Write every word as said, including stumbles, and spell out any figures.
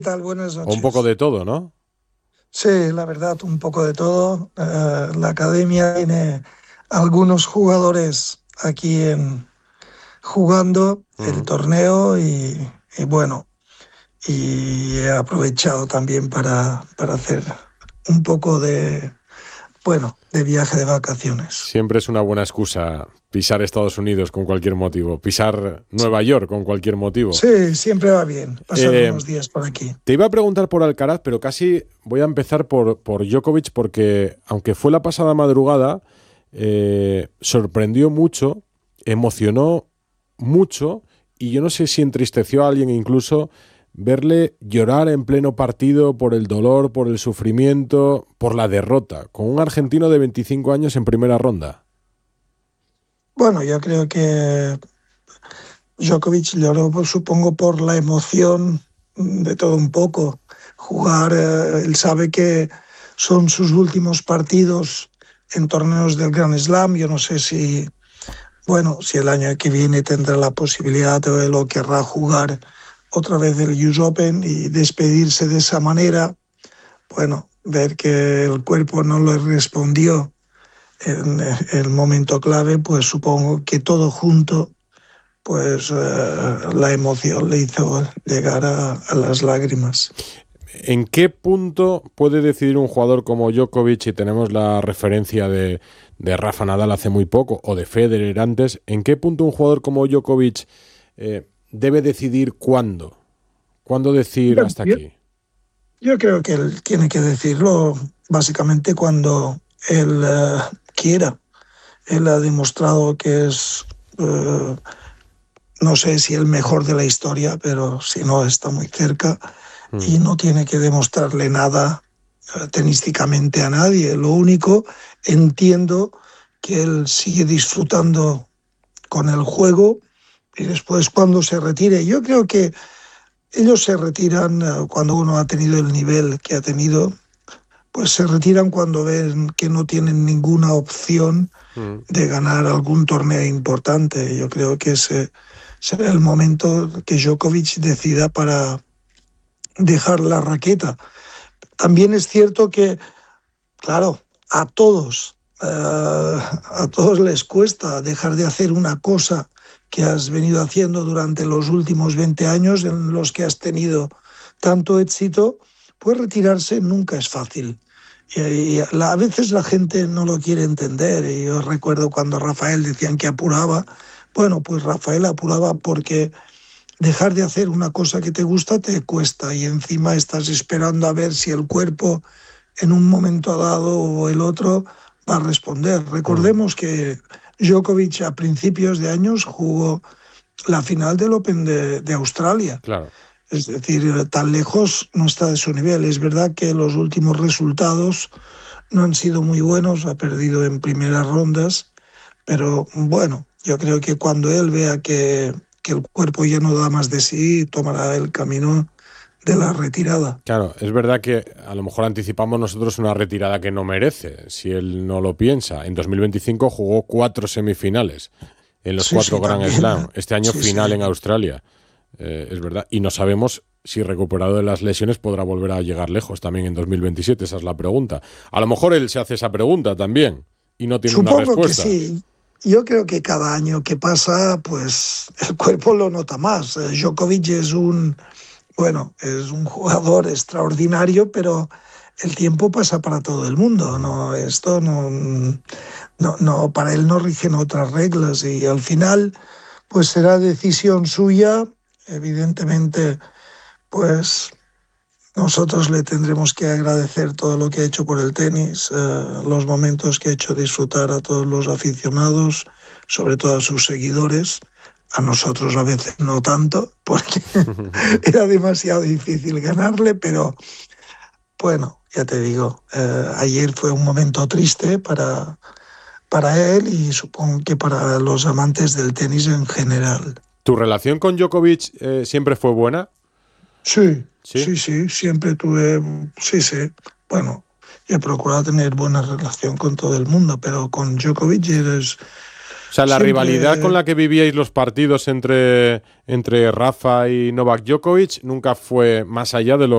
tal? Buenas O un poco noches. de todo, ¿no? Sí, la verdad, un poco de todo. Eh, la academia tiene algunos jugadores aquí en, jugando el Mm. torneo y, y bueno, y he aprovechado también para, para hacer un poco de, bueno, de viaje de vacaciones. Siempre es una buena excusa pisar Estados Unidos con cualquier motivo, pisar Nueva York con cualquier motivo. Sí, siempre va bien pasar Eh, unos días por aquí. Te iba a preguntar por Alcaraz, pero casi voy a empezar por, por Djokovic porque, aunque fue la pasada madrugada, eh, sorprendió mucho, emocionó mucho y yo no sé si entristeció a alguien incluso verle llorar en pleno partido por el dolor, por el sufrimiento, por la derrota, con un argentino de veinticinco años en primera ronda. Bueno, yo creo que Djokovic lloró, pues, supongo, por la emoción de todo un poco. Jugar, eh, él sabe que son sus últimos partidos en torneos del Grand Slam. Yo no sé si, bueno, si el año que viene tendrá la posibilidad o él lo querrá jugar otra vez el U S Open y despedirse de esa manera. Bueno, ver que el cuerpo no le respondió en el momento clave, pues supongo que todo junto pues eh, la emoción le hizo llegar a, a las lágrimas. ¿En qué punto puede decidir un jugador como Djokovic, y tenemos la referencia de, de Rafa Nadal hace muy poco, o de Federer antes, en qué punto un jugador como Djokovic eh, debe decidir cuándo? ¿Cuándo decir hasta Yo, aquí? yo creo que él tiene que decirlo básicamente cuando él eh, quiera. Él ha demostrado que es, eh, no sé si el mejor de la historia, pero si no está muy cerca Mm. y no tiene que demostrarle nada eh, tenísticamente a nadie. Lo único, entiendo que él sigue disfrutando con el juego y después cuando se retire. Yo creo que ellos se retiran eh, cuando uno ha tenido el nivel que ha tenido, pues se retiran cuando ven que no tienen ninguna opción Mm. de ganar algún torneo importante. Yo creo que ese será el momento que Djokovic decida para dejar la raqueta. También es cierto que, claro, a todos, eh, a todos les cuesta dejar de hacer una cosa que has venido haciendo durante los últimos veinte años en los que has tenido tanto éxito, pues retirarse nunca es fácil. Y, y la, a veces la gente no lo quiere entender. Y yo recuerdo cuando Rafael decían que apuraba. Bueno, pues Rafael apuraba porque dejar de hacer una cosa que te gusta te cuesta y encima estás esperando a ver si el cuerpo en un momento dado o el otro va a responder. Mm. Recordemos que Djokovic a principios de años jugó la final del Open de, de Australia. Claro. Es decir, tan lejos no está de su nivel. Es verdad que los últimos resultados no han sido muy buenos, ha perdido en primeras rondas, pero bueno, yo creo que cuando él vea que, que el cuerpo ya no da más de sí, tomará el camino de la retirada. Claro, es verdad que a lo mejor anticipamos nosotros una retirada que no merece, si él no lo piensa. En dos mil veinticinco jugó cuatro semifinales en los Sí, cuatro sí, Grand también. Slam. Este año Sí, sí. final en Australia. Eh, es verdad. Y no sabemos si recuperado de las lesiones podrá volver a llegar lejos también en dos mil veintisiete. Esa es la pregunta. A lo mejor él se hace esa pregunta también y no tiene una Supongo que respuesta. sí. Yo creo que cada año que pasa, pues el cuerpo lo nota más. Eh, Djokovic es un, bueno, es un jugador extraordinario, pero el tiempo pasa para todo el mundo, Mm. ¿no? Esto no, no, no, para él no rigen otras reglas y al final, pues será decisión suya. Evidentemente, pues nosotros le tendremos que agradecer todo lo que ha hecho por el tenis, eh, los momentos que ha hecho disfrutar a todos los aficionados, sobre todo a sus seguidores. A nosotros a veces no tanto, porque era demasiado difícil ganarle, pero bueno, ya te digo, eh, ayer fue un momento triste para, para él y supongo que para los amantes del tenis en general. ¿Tu relación con Djokovic eh, siempre fue buena? Sí, Sí. sí, sí, siempre tuve, sí, sí, bueno, he procurado tener buena relación con todo el mundo, pero con Djokovic eres O sea, la rivalidad con siempre. la que vivíais los partidos entre, entre Rafa y Novak Djokovic nunca fue más allá de lo